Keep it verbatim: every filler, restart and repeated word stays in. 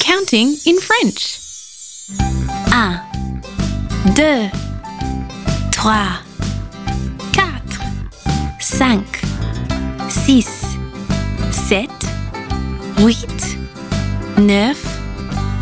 counting in French. Un, deux, trois, quatre, cinq, six, sept, huit, neuf,